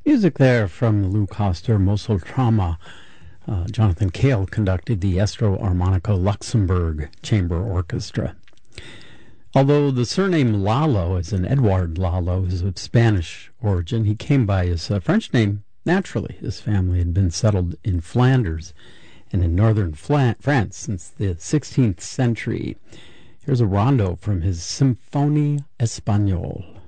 Music there from Lou Coster, Mosel Trauma. Jonathan Cale conducted the Estro Armonico Luxembourg Chamber Orchestra. Although the surname Lalo, as in Edouard Lalo, is of Spanish origin, he came by his French name naturally. His family had been settled in Flanders and in northern France since the 16th century. Here's a rondo from his Symphonie Espagnole.